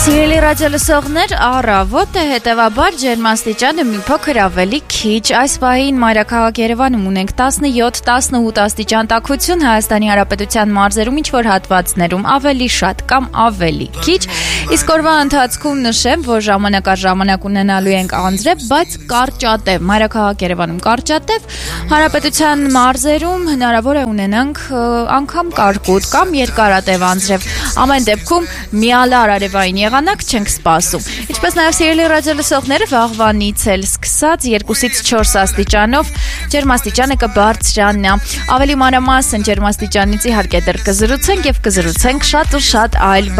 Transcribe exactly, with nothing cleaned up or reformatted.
Սիրելի ռադիոլսողներ, առավոտ է, հետևաբար ջերմաստիճանը մի փոքր ավելի քիչ։ Այս պահին մայրաքաղաք Երևանում ունենք տասնյոթ տասնութ աստիճան տաքություն, Հայաստանի Հանրապետության մարզերում ինչ-որ հատվածներում ավելի շատ կամ ավելի քիչ։ Իսկ օրվա ընթացքում նշեմ, որ ժամանակ առ ժամանակ ունենալու ենք անձրև, բայց կարճատև, մայրաքաղաք Երևանում կարճատև, Հանրապետության մարզերում հնարավոր է ունենանք անգամ կարկուտ կամ երկարատև անձրև։ Ամեն դեպքում միալար արևային եղանակ չենք սպասում։ Ինչպես նաև սիրելի ռադիոլսողները, վաղվանից էլ սկսած երկուսից չորս աստիճանով ջերմաստիճանը կբարձրանա։ Ավելի մանրամասն ջերմաստիճանից իհարկե դեռ կզրուցենք եւ կզրուցենք շատ ու շատ այլ